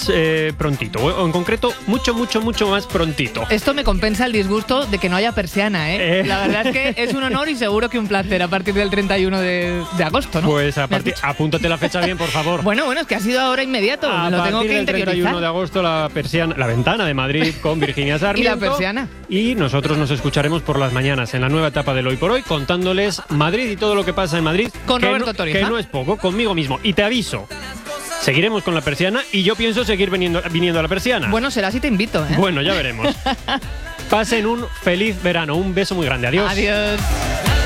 más prontito, o en concreto mucho más prontito. Esto me compensa el disgusto de que no haya persiana, ¿eh? La verdad es que es un honor y seguro que un placer a partir del 31 de agosto, ¿no? Pues apúntate la fecha bien, por favor. Bueno, es que ha sido ahora inmediato, me lo tengo que interiorizar. A partir del 31 de agosto la ventana de Madrid con Virginia Sarmiento. Y la persiana. Y nosotros nos escucharemos por las mañanas en la nueva etapa del Hoy por Hoy, contándoles Madrid y todo lo que pasa en Madrid. Con Roberto Torija. Que no es poco, conmigo mismo. Y te aviso, seguiremos con la persiana y yo pienso seguir viniendo a la persiana. Bueno, será si te invito, ¿eh? Bueno, ya veremos. Pasen un feliz verano. Un beso muy grande. Adiós. Adiós.